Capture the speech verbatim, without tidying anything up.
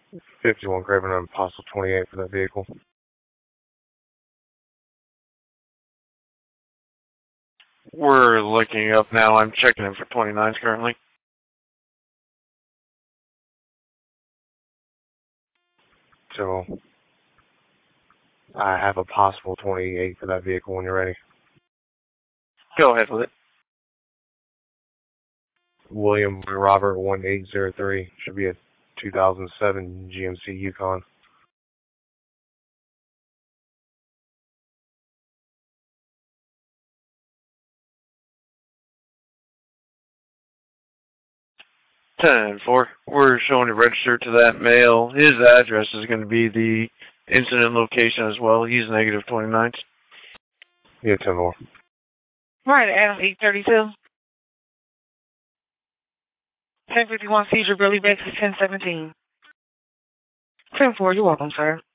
fifty-one Craven on Apostle twenty-eight for that vehicle. We're looking up now. I'm checking in for twenty-nines currently. So, I have a possible twenty-eight for that vehicle when you're ready. Go ahead with it. William Robert one eight zero three. Should be a two thousand seven G M C Yukon. ten four. We're showing it registered to that male. His address is going to be the incident location as well. He's negative twenty-nines. Yeah, ten more. Right, Adam eight thirty-two. ten fifty-one seizure, Billy Bex is ten seventeen. ten four, you're welcome, sir.